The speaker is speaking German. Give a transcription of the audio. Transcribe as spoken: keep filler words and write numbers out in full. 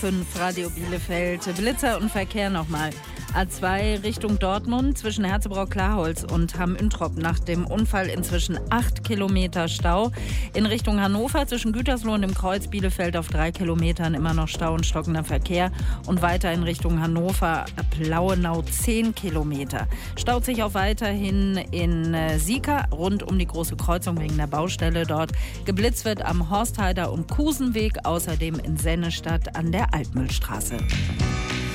fünf Radio Bielefeld. Blitzer und Verkehr nochmal. A zwei Richtung Dortmund zwischen Herzebrock-Klarholz und Hamm-Üntrop. Nach dem Unfall inzwischen acht Kilometer Stau. In Richtung Hannover zwischen Gütersloh und dem Kreuz Bielefeld auf drei Kilometern immer noch Stau und stockender Verkehr. Und weiter in Richtung Hannover, Plauenau zehn Kilometer. Staut sich auch weiterhin in Sieker rund um die große Kreuzung wegen der Baustelle dort. Geblitzt wird am Horstheider und Kusenweg, außerdem in Sennestadt an der Altmühlstraße.